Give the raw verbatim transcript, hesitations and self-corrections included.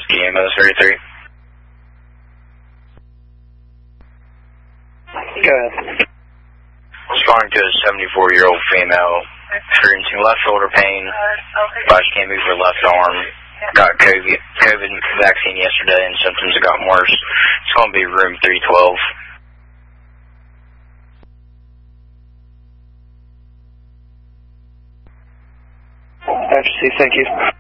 Gamma thirty-three. Go ahead. Responding to a seventy-four-year-old female experiencing left shoulder pain, but she can't move her left arm. Got COVID, COVID vaccine yesterday and symptoms have gotten worse. It's going to be room three twelve. After C, thank you.